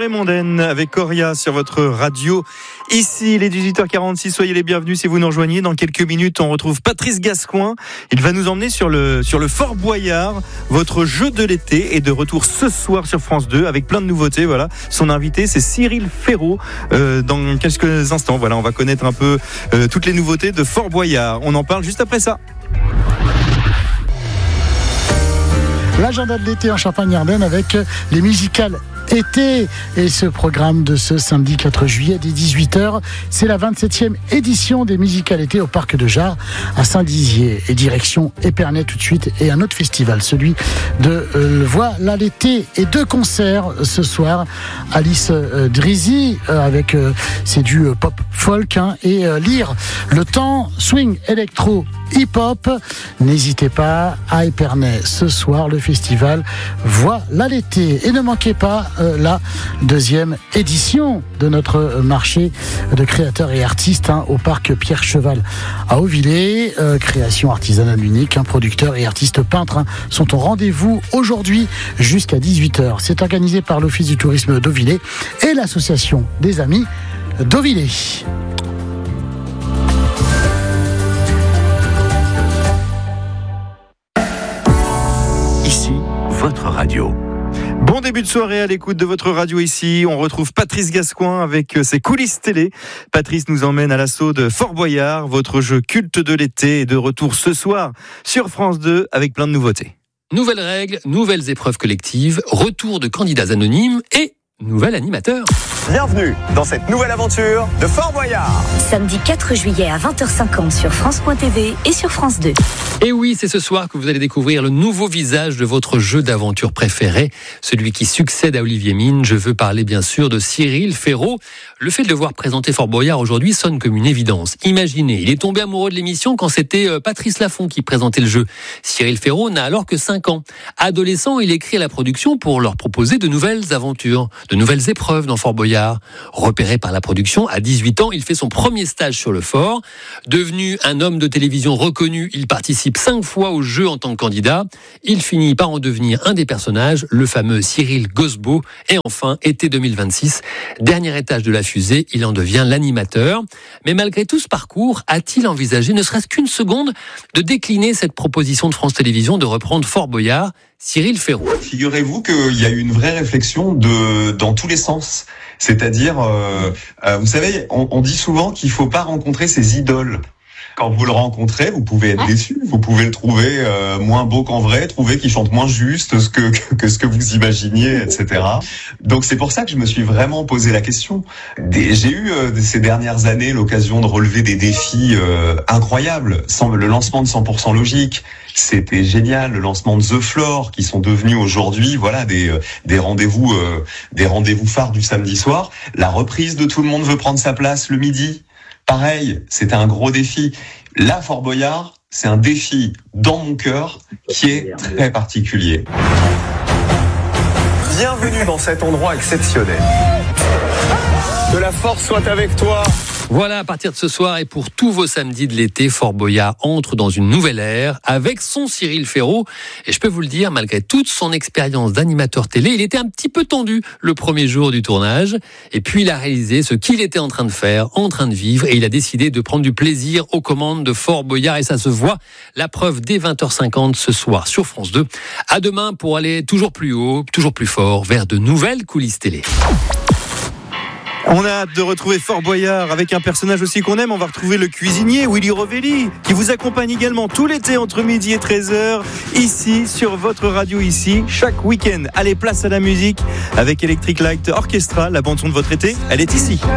soirée mondaine avec Coria sur votre radio. Ici, il est 18h46, soyez les bienvenus si vous nous rejoignez. Dans quelques minutes, on retrouve Patrice Gascoin. Il va nous emmener sur le Fort Boyard. Votre jeu de l'été est de retour ce soir sur France 2 avec plein de nouveautés. Voilà. Son invité, c'est Cyril Ferraud. Dans quelques instants, voilà, on va connaître un peu toutes les nouveautés de Fort Boyard. On en parle juste après ça. L'agenda de l'été en Champagne-Ardenne avec les musicales été et ce programme de ce samedi 4 juillet dès 18h, c'est la 27e édition des musicales été au Parc de Jard à Saint-Dizier et direction Épernay tout de suite et un autre festival, celui de Voilà l'été et 2 concerts ce soir. Alice Drizzy avec c'est du pop folk et Lire le temps swing électro hip-hop. N'hésitez pas à Épernay ce soir le festival Voilà l'été et ne manquez pas la 2e édition de notre marché de créateurs et artistes au parc Pierre Cheval à Auvillers. Création artisanale unique, producteurs et artistes peintres sont au rendez-vous aujourd'hui jusqu'à 18h. C'est organisé par l'Office du tourisme d'Auvillers et l'association des amis d'Auvillers. Ici, votre radio. Bon début de soirée à l'écoute de votre radio ici. On retrouve Patrice Gascoin avec ses coulisses télé. Patrice nous emmène à l'assaut de Fort Boyard. Votre jeu culte de l'été est de retour ce soir sur France 2 avec plein de nouveautés. Nouvelles règles, nouvelles épreuves collectives, retour de candidats anonymes et nouvel animateur. Bienvenue dans cette nouvelle aventure de Fort Boyard. Samedi 4 juillet à 20h50 sur France.tv et sur France 2. Et oui, c'est ce soir que vous allez découvrir le nouveau visage de votre jeu d'aventure préféré, celui qui succède à Olivier Mine. Je veux parler bien sûr de Cyril Ferraud. Le fait de le voir présenter Fort Boyard aujourd'hui sonne comme une évidence. Imaginez, il est tombé amoureux de l'émission quand c'était Patrice Laffont qui présentait le jeu. Cyril Ferraud n'a alors que 5 ans. Adolescent, il écrit à la production pour leur proposer de nouvelles aventures, de nouvelles épreuves dans Fort Boyard. Repéré par la production, à 18 ans, il fait son premier stage sur le fort. Devenu un homme de télévision reconnu, il participe 5 fois au jeu en tant que candidat. Il finit par en devenir un des personnages, le fameux Cyril Gosbeau. Et enfin, été 2026, dernier étage de la fusée, il en devient l'animateur. Mais malgré tout ce parcours, a-t-il envisagé, ne serait-ce qu'une seconde, de décliner cette proposition de France Télévisions de reprendre Fort Boyard ? Cyril Ferraud. Figurez-vous qu'il y a eu une vraie réflexion dans tous les sens. C'est-à-dire, vous savez, on dit souvent qu'il faut pas rencontrer ses idoles. Quand vous le rencontrez, vous pouvez être déçu, vous pouvez le trouver moins beau qu'en vrai, trouver qu'il chante moins juste que ce que vous imaginiez, etc. Donc c'est pour ça que je me suis vraiment posé la question. J'ai eu ces dernières années l'occasion de relever des défis incroyables. Le lancement de 100% Logique, c'était génial. Le lancement de The Floor, qui sont devenus aujourd'hui, voilà, des rendez-vous phares du samedi soir. La reprise de Tout le monde veut prendre sa place le midi. Pareil, c'était un gros défi. Là, Fort Boyard, c'est un défi dans mon cœur qui est très particulier. Bienvenue dans cet endroit exceptionnel. Que la force soit avec toi. Voilà, à partir de ce soir et pour tous vos samedis de l'été, Fort Boyard entre dans une nouvelle ère avec son Cyril Ferraud. Et je peux vous le dire, malgré toute son expérience d'animateur télé, il était un petit peu tendu le premier jour du tournage. Et puis il a réalisé ce qu'il était en train de faire, en train de vivre. Et il a décidé de prendre du plaisir aux commandes de Fort Boyard. Et ça se voit, la preuve dès 20h50 ce soir sur France 2. À demain pour aller toujours plus haut, toujours plus fort, vers de nouvelles coulisses télé. On a hâte de retrouver Fort Boyard avec un personnage aussi qu'on aime. On va retrouver le cuisinier Willy Rovelli qui vous accompagne également tout l'été entre midi et 13h ici sur votre radio ici chaque week-end. Allez, place à la musique avec Electric Light Orchestra, la bande son de votre été, elle est ici.